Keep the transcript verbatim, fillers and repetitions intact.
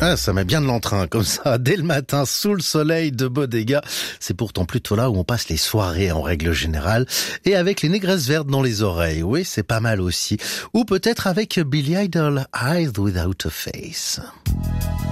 Ah, ça met bien de l'entrain, comme ça, dès le matin, sous le soleil de Bodega. C'est pourtant plutôt là où on passe les soirées en règle générale. Et avec les négresses vertes dans les oreilles, oui, c'est pas mal aussi. Ou peut-être avec Billy Idol, Eyes Without a Face.